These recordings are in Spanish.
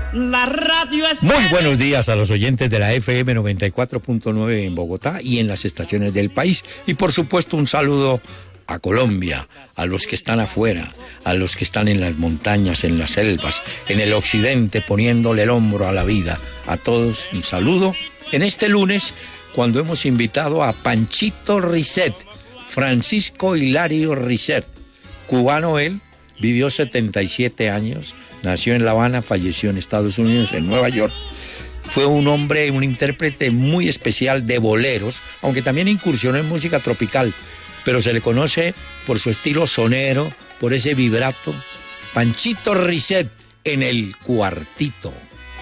La radio es... Muy buenos días a los oyentes de la FM 94.9 en Bogotá y en las estaciones del país. Y por supuesto un saludo a Colombia, a los que están afuera, a los que están en las montañas, en las selvas, en el occidente poniéndole el hombro a la vida. A todos un saludo en este lunes cuando hemos invitado a Panchito Risset, Francisco Hilario Risset, cubano él, vivió 77 años, nació en La Habana, falleció en Estados Unidos, en Nueva York. Fue un hombre, un intérprete muy especial de boleros, aunque también incursionó en música tropical, pero se le conoce por su estilo sonero, por ese vibrato. Panchito Risset en el cuartito.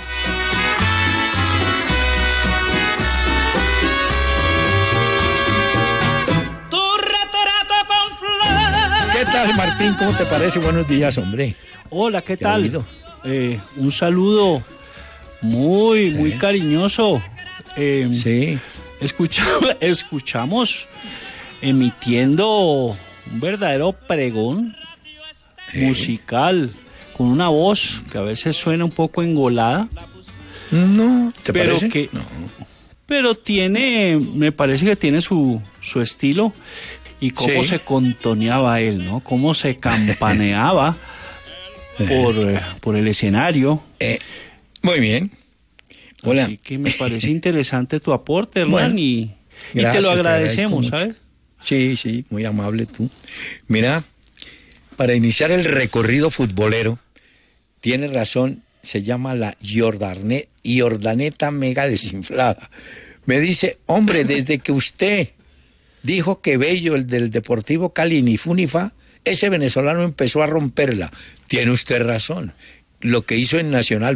¿Qué tal, Martín? ¿Cómo te parece? Buenos días, hombre. Hola, ¿qué tal? Un saludo muy cariñoso. Sí. Escuchamos emitiendo un verdadero pregón musical, con una voz que a veces suena un poco engolada. No, ¿te parece? No. Pero me parece que tiene su estilo. Y cómo se contoneaba él, ¿no? Cómo se campaneaba por el escenario. Muy bien. Hola. Así que me parece interesante tu aporte, Hernán, bueno, y gracias, te lo agradecemos, ¿sabes? Sí, muy amable tú. Mira, para iniciar el recorrido futbolero, tienes razón, se llama la Jordaneta mega desinflada. Me dice, hombre, desde que usted dijo que Bello, el del Deportivo Cali, ni fu ni fa, ese venezolano empezó a romperla. Tiene usted razón. Lo que hizo en Nacional